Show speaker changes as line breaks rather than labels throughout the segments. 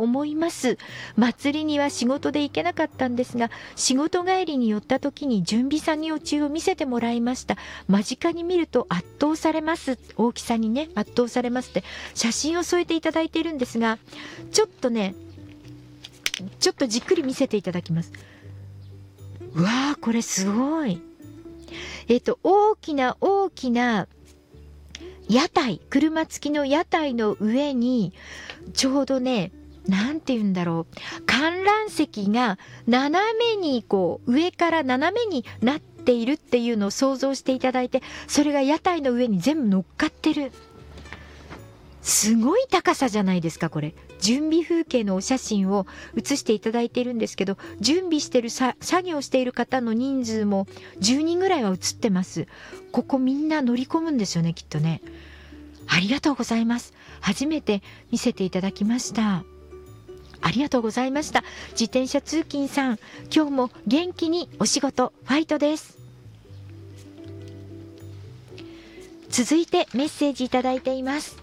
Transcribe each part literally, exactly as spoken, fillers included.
思います。祭りには仕事で行けなかったんですが、仕事帰りに寄った時に準備作業中を見せてもらいました。間近に見ると圧倒されます。大きさにね、圧倒されますって写真を添えていただいているんですが、ちょっとね、ちょっとじっくり見せていただきます。うわー、これすごい。えっと、大きな大きな屋台、車付きの屋台の上に、ちょうどね、なんて言うんだろう、観覧席が斜めにこう、上から斜めになっているっていうのを想像していただいて、それが屋台の上に全部乗っかってる。すごい高さじゃないですか、これ。準備風景のお写真を写していただいているんですけど、準備してるさ、作業している方の人数もじゅうにんぐらいは写ってます。ここみんな乗り込むんですよね、きっとね。ありがとうございます。初めて見せていただきました。ありがとうございました。自転車通勤さん、今日も元気にお仕事ファイトです。続いてメッセージいただいています。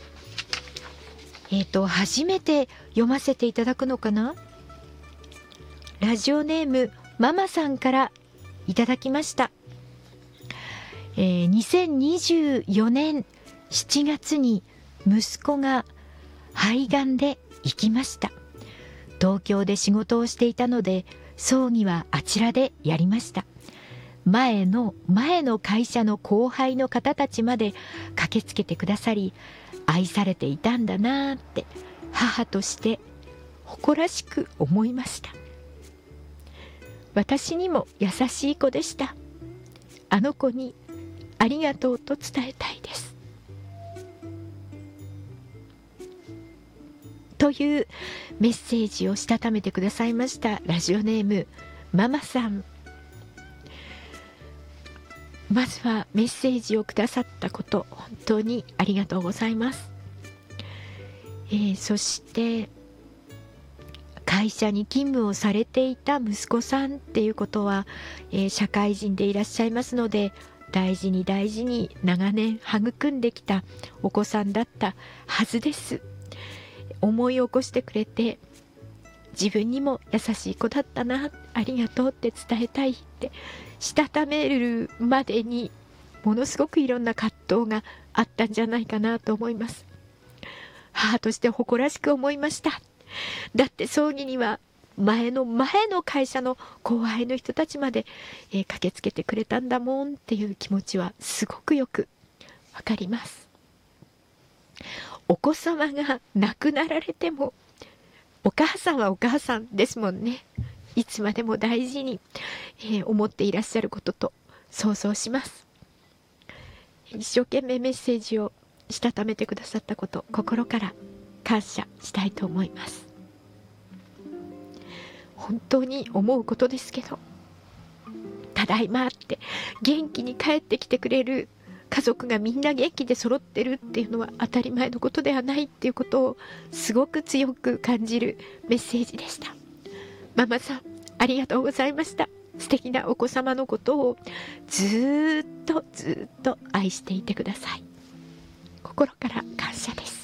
えっと、初めて読ませていただくのかな。ラジオネームママさんからいただきました。えー、にせんにじゅうよねんしちがつに息子が肺がんで逝きました。東京で仕事をしていたので、葬儀はあちらでやりました。前の前の会社の後輩の方たちまで駆けつけてくださり、愛されていたんだなって母として誇らしく思いました。私にも優しい子でした。あの子にありがとうと伝えたいです。というメッセージをしたためてくださいました。ラジオネームママさん、まずはメッセージをくださったこと、本当にありがとうございます。えー、そして会社に勤務をされていた息子さんっていうことは、えー、社会人でいらっしゃいますので、大事に大事に長年育んできたお子さんだったはずです。思い起こしてくれて、自分にも優しい子だったな、ありがとうって伝えたいってしたためるまでに、ものすごくいろんな葛藤があったんじゃないかなと思います。母として誇らしく思いました。だって葬儀には前の前の会社の後輩の人たちまで、えー、駆けつけてくれたんだもんっていう気持ちはすごくよくわかります。お子様が亡くなられても、お母さんはお母さんですもんね。いつまでも大事に、えー、思っていらっしゃることと想像します。一生懸命メッセージをしたためてくださったこと、心から感謝したいと思います。本当に思うことですけど、ただいまって元気に帰ってきてくれる家族がみんな元気で揃ってるっていうのは当たり前のことではないっていうことをすごく強く感じるメッセージでした。ママさん、ありがとうございました。素敵なお子様のことをずーっとずーっと愛していてください。心から感謝です。